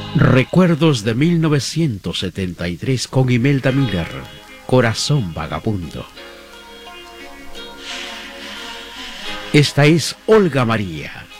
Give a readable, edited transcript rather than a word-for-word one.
Recuerdos de 1973 con Imelda Miller, Corazón Vagabundo. Esta es Olga María.